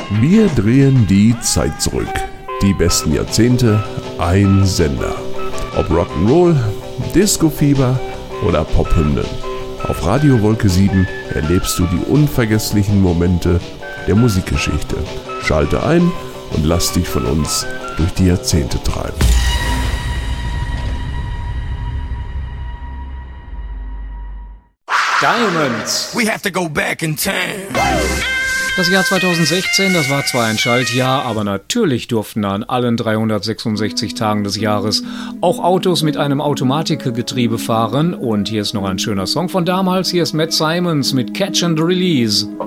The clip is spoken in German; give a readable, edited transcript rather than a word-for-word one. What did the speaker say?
Wir drehen die Zeit zurück. Die besten Jahrzehnte, ein Sender. Ob Rock'n'Roll, Disco-Fieber oder Pophymnen. Auf Radio Wolke 7 erlebst du die unvergesslichen Momente der Musikgeschichte. Schalte ein und lass dich von uns durch die Jahrzehnte treiben. Diamonds. We have to go back in time. Das Jahr 2016, das war zwar ein Schaltjahr, aber natürlich durften an allen 366 Tagen des Jahres auch Autos mit einem Automatikgetriebe fahren. Und hier ist noch ein schöner Song von damals. Hier ist Matt Simons mit Catch and Release.